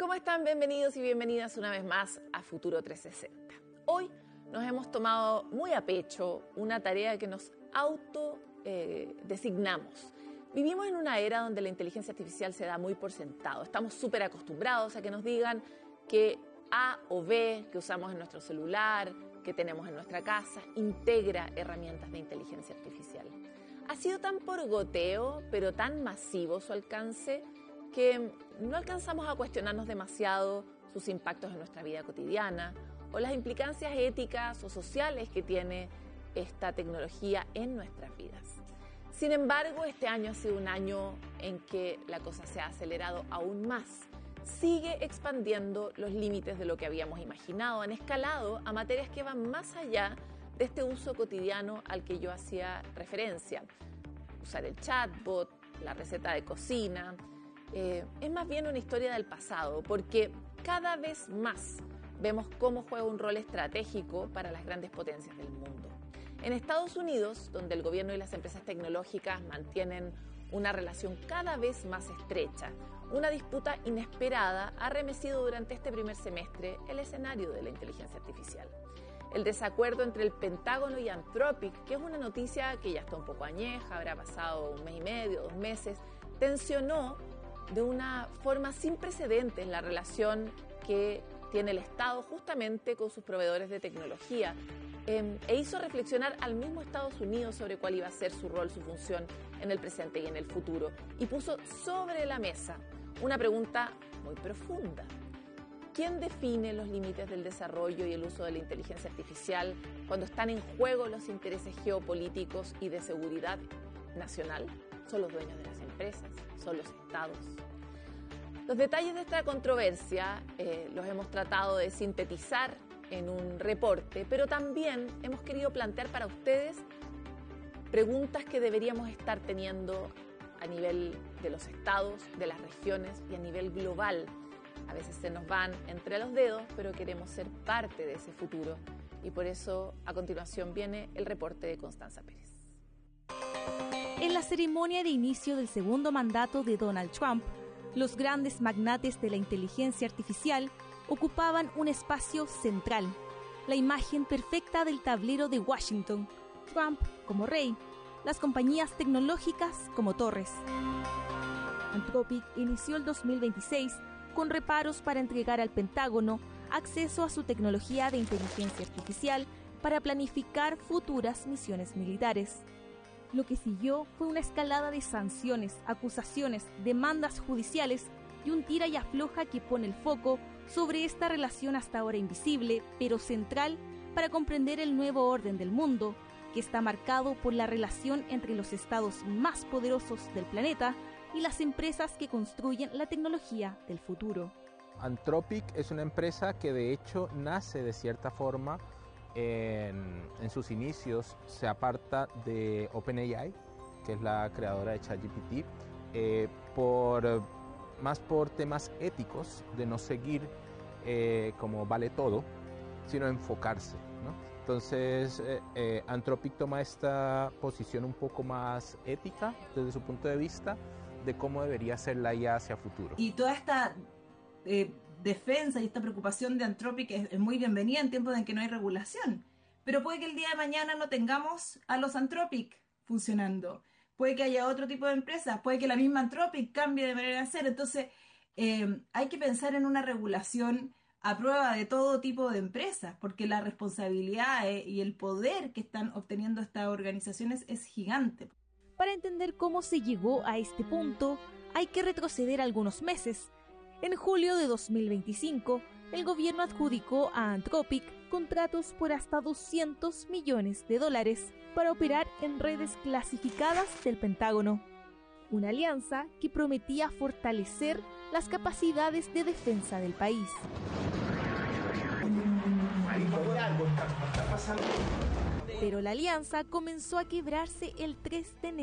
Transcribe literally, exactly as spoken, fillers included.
¿cómo están? Bienvenidos y bienvenidas una vez más a Futuro trescientos sesenta. Hoy nos hemos tomado muy a pecho una tarea que nos auto eh, designamos. Vivimos en una era donde la inteligencia artificial se da muy por sentado. Estamos súper acostumbrados a que nos digan que A o B que usamos en nuestro celular, que tenemos en nuestra casa, integra herramientas de inteligencia artificial. Ha sido tan por goteo, pero tan masivo su alcance, que no alcanzamos a cuestionarnos demasiado sus impactos en nuestra vida cotidiana o las implicancias éticas o sociales que tiene esta tecnología en nuestras vidas. Sin embargo, este año ha sido un año en que la cosa se ha acelerado aún más. Sigue expandiendo los límites de lo que habíamos imaginado, han escalado a materias que van más allá de este uso cotidiano al que yo hacía referencia. Usar el chatbot, la receta de cocina, eh, es más bien una historia del pasado, porque cada vez más vemos cómo juega un rol estratégico para las grandes potencias del mundo. En Estados Unidos, donde el gobierno y las empresas tecnológicas mantienen una relación cada vez más estrecha, una disputa inesperada ha remecido durante este primer semestre el escenario de la inteligencia artificial. El desacuerdo entre el Pentágono y Anthropic, que es una noticia que ya está un poco añeja, habrá pasado un mes y medio, dos meses, tensionó de una forma sin precedentes la relación que tiene el Estado justamente con sus proveedores de tecnología, eh, e hizo reflexionar al mismo Estados Unidos sobre cuál iba a ser su rol, su función en el presente y en el futuro, y puso sobre la mesa una pregunta muy profunda. ¿Quién define los límites del desarrollo y el uso de la inteligencia artificial cuando están en juego los intereses geopolíticos y de seguridad nacional? ¿Son los dueños de las empresas? ¿Son los estados? Los detalles de esta controversia eh, los hemos tratado de sintetizar en un reporte, pero también hemos querido plantear para ustedes preguntas que deberíamos estar teniendo a nivel de los estados, de las regiones y a nivel global. A veces se nos van entre los dedos, pero queremos ser parte de ese futuro. Y por eso, a continuación, viene el reporte de Constanza Pérez. En la ceremonia de inicio del segundo mandato de Donald Trump, los grandes magnates de la inteligencia artificial ocupaban un espacio central, la imagen perfecta del tablero de Washington, Trump como rey, las compañías tecnológicas como torres. Anthropic inició el dos mil veintiséis con reparos para entregar al Pentágono acceso a su tecnología de inteligencia artificial para planificar futuras misiones militares. Lo que siguió fue una escalada de sanciones, acusaciones, demandas judiciales y un tira y afloja que pone el foco sobre esta relación hasta ahora invisible, pero central para comprender el nuevo orden del mundo, que está marcado por la relación entre los estados más poderosos del planeta y las empresas que construyen la tecnología del futuro. Anthropic es una empresa que de hecho nace de cierta forma, en, en sus inicios se aparta de OpenAI, que es la creadora de ChatGPT, eh, por, más por temas éticos de no seguir eh, como vale todo, sino enfocarse, ¿no? Entonces, eh, eh, Anthropic toma esta posición un poco más ética desde su punto de vista de cómo debería ser la I A hacia futuro. Y toda esta eh, defensa y esta preocupación de Anthropic es, es muy bienvenida en tiempos en que no hay regulación. Pero puede que el día de mañana no tengamos a los Anthropic funcionando. Puede que haya otro tipo de empresas, puede que la misma Anthropic cambie de manera de hacer. Entonces, eh, hay que pensar en una regulación a prueba de todo tipo de empresas, porque la responsabilidad eh, y el poder que están obteniendo estas organizaciones es gigante. Para entender cómo se llegó a este punto, hay que retroceder algunos meses. En julio de dos mil veinticinco, el gobierno adjudicó a Anthropic contratos por hasta doscientos millones de dólares para operar en redes clasificadas del Pentágono. Una alianza que prometía fortalecer las capacidades de defensa del país. Pero la alianza comenzó a quebrarse el tres de enero.